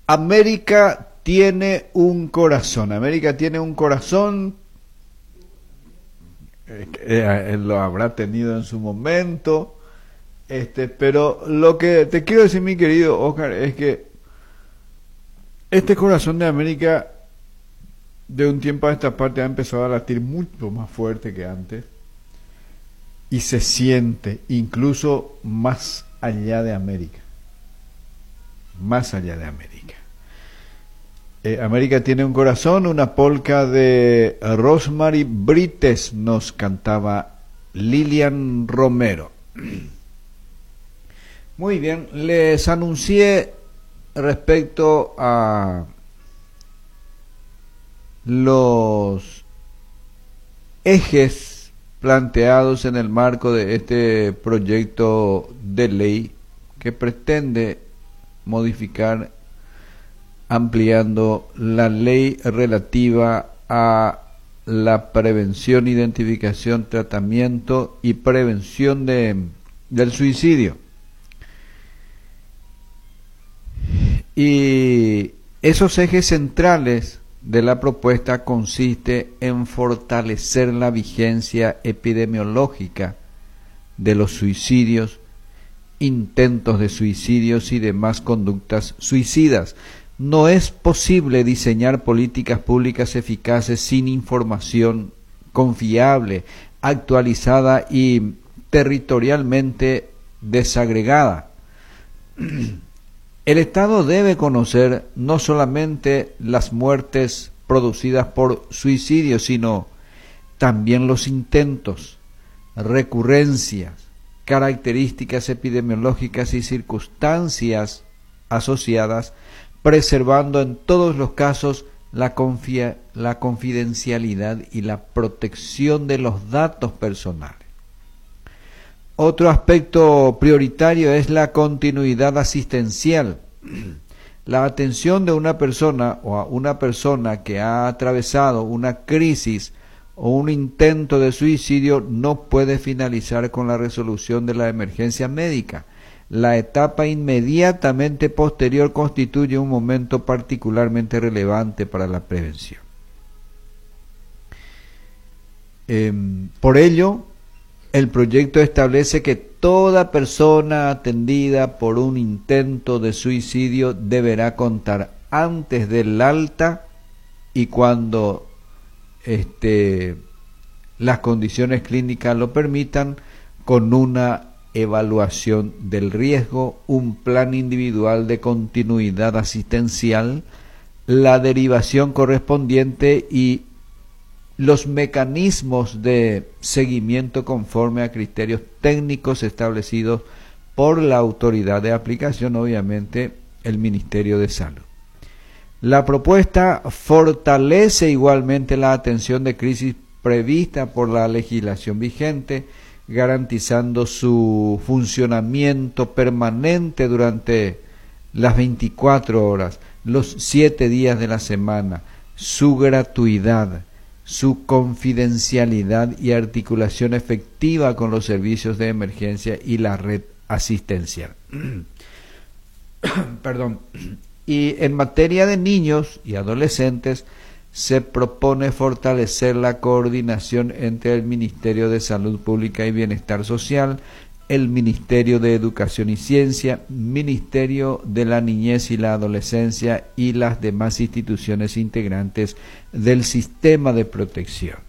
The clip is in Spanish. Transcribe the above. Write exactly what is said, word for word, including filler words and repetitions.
América tiene un corazón, América tiene un corazón, eh, eh, lo habrá tenido en su momento, este, pero lo que te quiero decir, mi querido Oscar, es que este corazón de América de un tiempo a esta parte ha empezado a latir mucho más fuerte que antes y se siente incluso más allá de América, más allá de América. Eh, América tiene un corazón, una polca de Rosemary Brites nos cantaba Lilian Romero. Muy bien, les anuncié respecto a los ejes planteados en el marco de este proyecto de ley que pretende modificar ampliando la ley relativa a la prevención, identificación, tratamiento y prevención de, del suicidio. Y esos ejes centrales de la propuesta consiste en fortalecer la vigencia epidemiológica de los suicidios, intentos de suicidios y demás conductas suicidas. No es posible diseñar políticas públicas eficaces sin información confiable, actualizada y territorialmente desagregada. El Estado debe conocer no solamente las muertes producidas por suicidio, sino también los intentos, recurrencias, características epidemiológicas y circunstancias asociadas, preservando en todos los casos la, confia- la confidencialidad y la protección de los datos personales. Otro aspecto prioritario es la continuidad asistencial. La atención de una persona o a una persona que ha atravesado una crisis o un intento de suicidio no puede finalizar con la resolución de la emergencia médica. La etapa inmediatamente posterior constituye un momento particularmente relevante para la prevención. Eh, por ello, el proyecto establece que toda persona atendida por un intento de suicidio deberá contar antes del alta y cuando este, las condiciones clínicas lo permitan, con una evaluación del riesgo, un plan individual de continuidad asistencial, la derivación correspondiente y los mecanismos de seguimiento conforme a criterios técnicos establecidos por la autoridad de aplicación, obviamente el Ministerio de Salud. La propuesta fortalece igualmente la atención de crisis prevista por la legislación vigente, garantizando su funcionamiento permanente durante las veinticuatro horas, los siete días de la semana, su gratuidad, su confidencialidad y articulación efectiva con los servicios de emergencia y la red asistencial. Perdón. Y en materia de niños y adolescentes, se propone fortalecer la coordinación entre el Ministerio de Salud Pública y Bienestar Social, el Ministerio de Educación y Ciencia, Ministerio de la Niñez y la Adolescencia y las demás instituciones integrantes del sistema de protección.